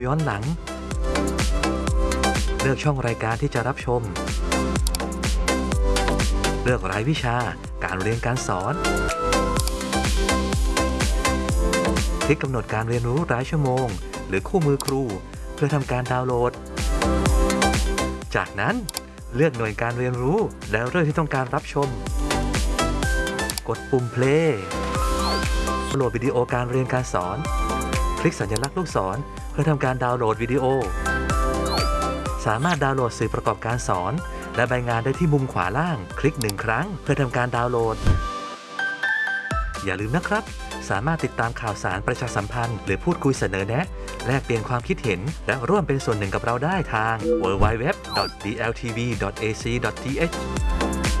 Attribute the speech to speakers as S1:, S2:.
S1: ย้อนหลังเลือกช่องรายการที่จะรับชมเลือกรายวิชาการเรียนการสอนคลิกกำหนดการเรียนรู้รายชั่วโมงหรือคู่มือครูเพื่อทำการดาวน์โหลดจากนั้นเลือกหน่วยการเรียนรู้แล้วเรื่องที่ต้องการรับชมกดปุ่ม play โหลดวิดีโอการเรียนการสอนคลิกสัญลักษณ์ลูกศรเพื่อทำการดาวน์โหลดวิดีโอสามารถดาวน์โหลดสื่อประกอบการสอนและใบงานได้ที่มุมขวาล่างคลิก1ครั้งเพื่อทำการดาวน์โหลดอย่าลืมนะครับสามารถติดตามข่าวสารประชาสัมพันธ์หรือพูดคุยเสนอแนะแลกเปลี่ยนความคิดเห็นและร่วมเป็นส่วนหนึ่งกับเราได้ทาง www.dltv.ac.th